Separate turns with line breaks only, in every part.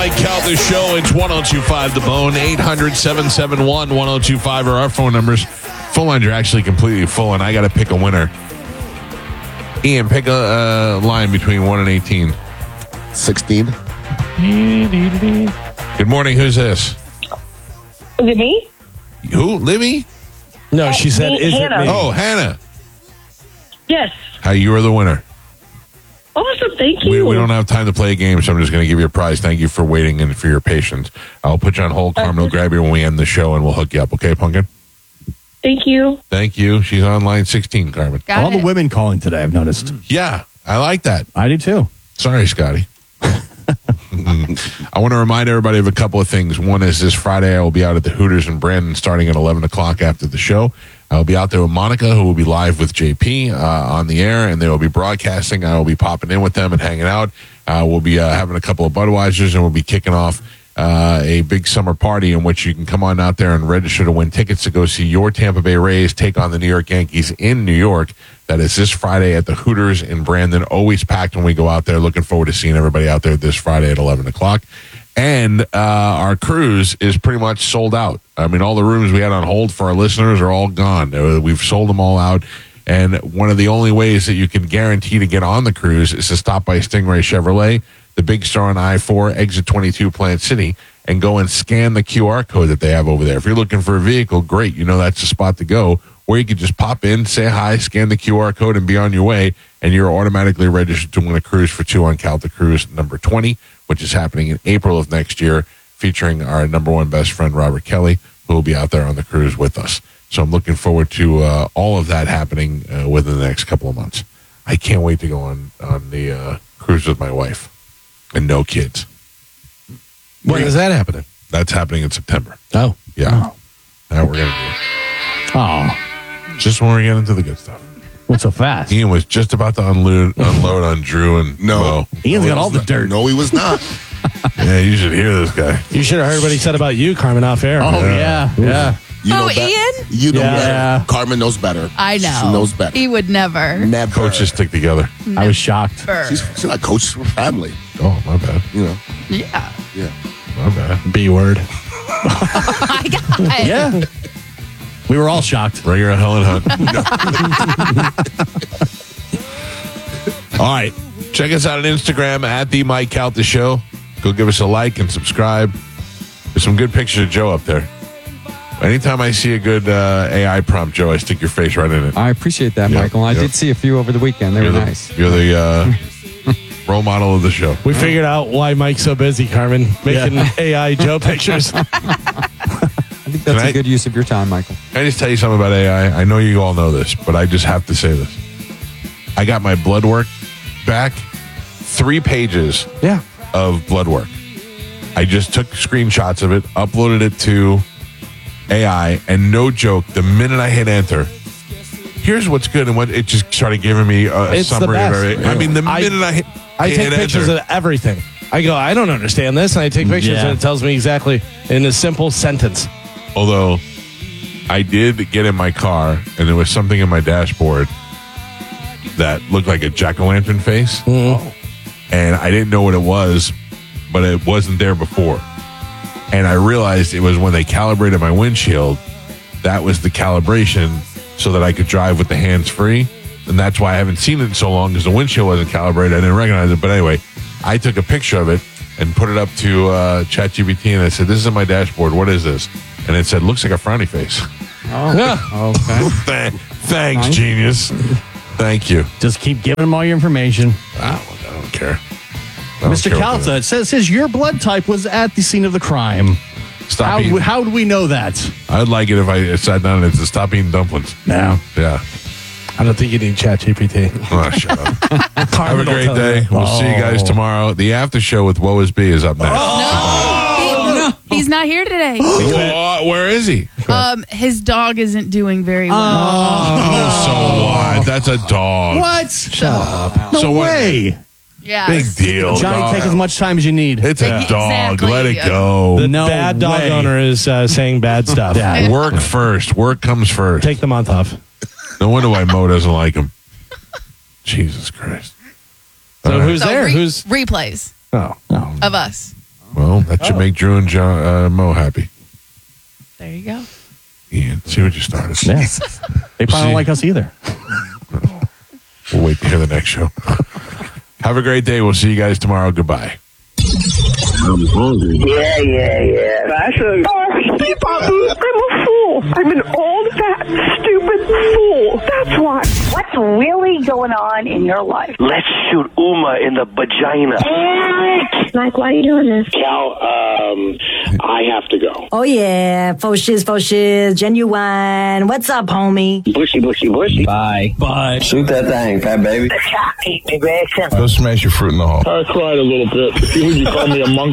Mike Calta Show. It's 102.5 The Bone, 800-771-1025 are our phone numbers. Phone lines are actually completely full, and I got to pick a winner. Ian, pick a line between 1 and 18.
16.
Good morning. Who's this?
Is it me?
Who? Libby?
No, she said,
Me,
is it
Hannah.
me?
Oh, Hannah.
Yes.
How you are the winner.
Awesome. Thank you.
We don't have time to play a game, so I'm just going to give you a prize. Thank you for waiting and for your patience. I'll put you on hold. Carmen will grab you when we end the show, and we'll hook you up. Okay, Pumpkin?
Thank you.
Thank you. She's on line 16, Carmen.
Got
All
it.
the women calling today, I've noticed.
Yeah, I like that.
I do too.
Sorry, Scotty. I want to remind everybody of a couple of things. One is this Friday, I will be out at the Hooters in Brandon starting at 11 o'clock after the show. I'll be out there with Monica, who will be live with JP on the air, and they will be broadcasting. I will be popping in with them and hanging out. We'll be having a couple of Budweisers, and we'll be kicking off a big summer party in which you can come on out there and register to win tickets to go see your Tampa Bay Rays take on the New York Yankees in New York. That is this Friday at the Hooters in Brandon. Always packed when we go out there. Looking forward to seeing everybody out there this Friday at 11 o'clock. And our cruise is pretty much sold out. I mean, all the rooms we had on hold for our listeners are all gone. We've sold them all out. And one of the only ways that you can guarantee to get on the cruise is to stop by Stingray Chevrolet, the big store on I-4, exit 22, Plant City, and go and scan the QR code that they have over there. If you're looking for a vehicle, great. You know that's the spot to go. Or you could just pop in, say hi, scan the QR code, and be on your way. And you're automatically registered to win a cruise for two on Calta Cruise number 20, which is happening in April of next year, featuring our number one best friend, Robert Kelly, who will be out there on the cruise with us. So I'm looking forward to all of that happening within the next couple of months. I can't wait to go on the cruise with my wife and no kids.
When is that happening?
That's happening in September.
Oh.
Yeah. That we're going to do.
Oh,
Just when we get into the good stuff.
what's so fast?
Ian was just about to unload on Drew and
No.
Mo.
Ian's got all the dirt.
No, he was not.
Yeah, you should hear this guy.
You should have heard what he said about you, Carmen, off air.
Oh, yeah. Yeah.
You know
Ian?
You know
Yeah.
better. Carmen knows better.
I know.
She knows better.
He would never.
Never.
Coaches stick together.
I was shocked.
She's not coaches for family.
Oh, my bad.
You know.
Yeah.
Yeah.
My bad.
B word.
I got it.
Yeah. We were all shocked.
Bring her a Helen Hunt. All right. Check us out on Instagram at The Mike Calta Show. Go give us a like and subscribe. There's some good pictures of Joe up there. Anytime I see a good AI prompt, Joe, I stick your face right in it.
I appreciate that,
Yep,
Michael. I
yep.
did see a few over the weekend. They were nice.
You're the role model of the show.
We figured out why Mike's so busy, Carmen, making AI Joe pictures.
I think that's a good use of your time, Michael.
Can I just tell you something about AI? I know you all know this, but I just have to say this. I got my blood work back. 3 pages of blood work. I just took screenshots of it, uploaded it to AI, and no joke, the minute I hit enter, here's what's good, and what it just started giving me a
It's the
summary of
best.
everything. I mean, the minute I hit
I take
hit
pictures
enter,
of everything. I go, I don't understand this, and I take pictures,
Yeah.
and it tells me exactly in a simple sentence.
although I did get in my car, and there was something in my dashboard that looked like a jack-o'-lantern face. And I didn't know what it was, but it wasn't there before. And I realized it was when they calibrated my windshield, that was the calibration so that I could drive with the hands free. And that's why I haven't seen it in so long, because the windshield wasn't calibrated. I didn't recognize it. But anyway, I took a picture of it and put it up to ChatGPT, and I said, this is on my dashboard. What is this? And it said, looks like a frowny face.
Okay.
Thanks, genius. Thank you.
Just keep giving them all your information.
I don't care. I don't
Mr.
care what
Calta,
they-
it says your blood type was at the scene of the crime.
Stop eating.
How do we know that?
I'd like it if I sat down and said, stop eating dumplings.
No.
Yeah.
I don't think you need ChatGPT.
Oh, shut up. Have a great day. We'll see you guys tomorrow. The after show with Woe Is B is up next.
He's not here today.
Where is he?
His dog isn't doing very well.
Oh, so what? That's a dog.
What? Shut up. No
So what-
way.
Yeah.
Big deal.
Johnny,
dog.
take as much time as you need.
It's a dog.
Exactly.
Let it go.
The
No
bad dog
way.
owner is saying bad stuff.
Yeah.
Work first. Work comes first.
Take the month off.
No wonder why Mo doesn't like him. Jesus Christ.
So
All right.
who's there? Who's
replays
oh
of us?
Well, that should make Drew and Mo happy.
There you go.
Ian, see what you started.
Yeah. They probably don't like us either.
We'll wait to hear the next show. Have a great day. We'll see you guys tomorrow. Goodbye.
I'm hungry.
Yeah. That's a... I'm a fool. I'm an old, fat, stupid fool. That's why.
What's really going on in your life?
Let's shoot Uma in the vagina.
Mike, why are you doing this?
Cal, I have to go.
Oh, yeah. Faux shiz, genuine. What's up, homie?
Bushy.
Bye.
Shoot that thing, fat baby.
Go smash your fruit in the hall.
I cried a little bit. You called me a monkey.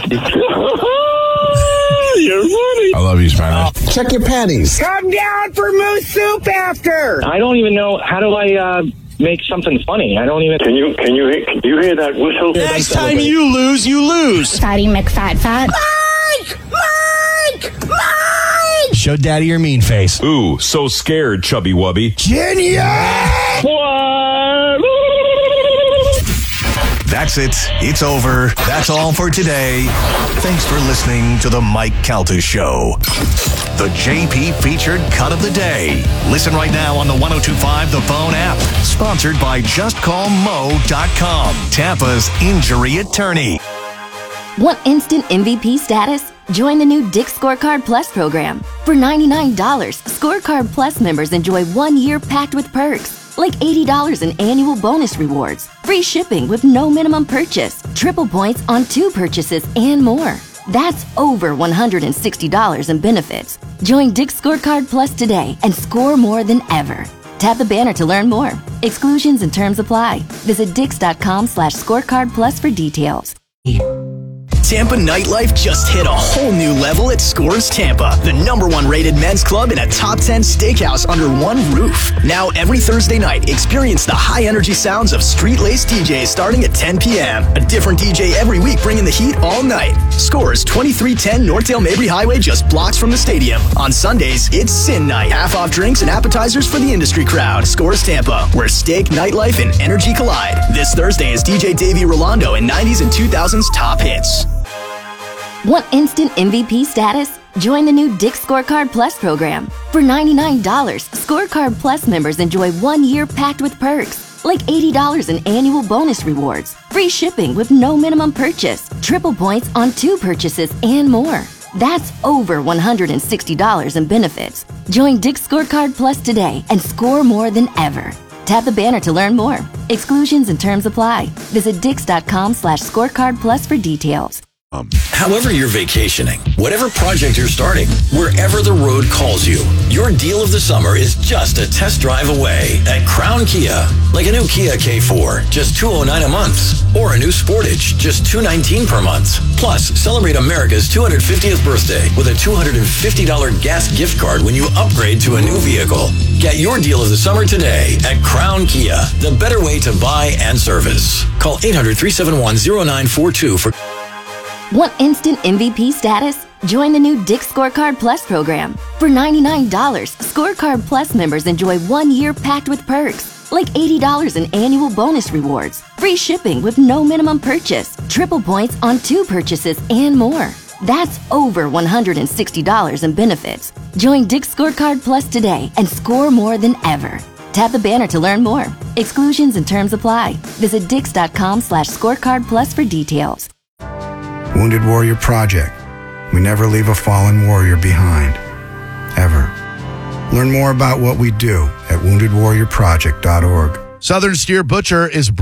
You're funny.
I love you, Spanish. Check your panties.
Come down for moose soup after.
I don't even know, how do I make something funny? I don't even... Can you hear that whistle?
Next time you lose, you lose.
Fatty McFat.
Mike!
Show daddy your mean face.
Ooh, so scared, chubby wubby.
That's it. It's over. That's all for today. Thanks for listening to The Mike Calta Show. The JP featured cut of the day. Listen right now on the 102.5 The Phone app. Sponsored by JustCallMo.com, Tampa's injury attorney.
Want instant MVP status? Join the new Dick's Scorecard Plus program. For $99, Scorecard Plus members enjoy 1 year packed with perks. Like $80 in annual bonus rewards, free shipping with no minimum purchase, triple points on 2 purchases, and more. That's over $160 in benefits. Join Dick's Scorecard Plus today and score more than ever. Tap the banner to learn more. Exclusions and terms apply. Visit dix.com/scorecard plus for details.
Tampa nightlife just hit a whole new level at Scores Tampa, the #1 rated men's club and a top 10 steakhouse under one roof. Now every Thursday night, experience the high-energy sounds of street-laced DJs starting at 10 p.m. A different DJ every week bringing the heat all night. Scores 2310 Northdale Mabry Highway, just blocks from the stadium. On Sundays, it's Sin Night. Half off drinks and appetizers for the industry crowd. Scores Tampa, where steak, nightlife, and energy collide. This Thursday is DJ Davey Rolando and 90s and 2000s top hits.
Want instant MVP status? Join the new Dick's Scorecard Plus program. For $99, Scorecard Plus members enjoy 1 year packed with perks. Like $80 in annual bonus rewards, free shipping with no minimum purchase, triple points on 2 purchases, and more. That's over $160 in benefits. Join Dick's Scorecard Plus today and score more than ever. Tap the banner to learn more. Exclusions and terms apply. Visit dix.com/scorecard plus for details.
However you're vacationing, whatever project you're starting, wherever the road calls you, your deal of the summer is just a test drive away at Crown Kia. Like a new Kia K4, just $209 a month. Or a new Sportage, just $219 per month. Plus, celebrate America's 250th birthday with a $250 gas gift card when you upgrade to a new vehicle. Get your deal of the summer today at Crown Kia, the better way to buy and service. Call 800-371-0942 for...
Want instant MVP status? Join the new Dick's Scorecard Plus program. For $99, Scorecard Plus members enjoy 1 year packed with perks. Like $80 in annual bonus rewards, free shipping with no minimum purchase, triple points on 2 purchases, and more. That's over $160 in benefits. Join Dick's Scorecard Plus today and score more than ever. Tap the banner to learn more. Exclusions and terms apply. Visit dix.com/scorecard plus for details.
Wounded Warrior Project. We never leave a fallen warrior behind. Ever. Learn more about what we do at woundedwarriorproject.org.
Southern Steer Butcher is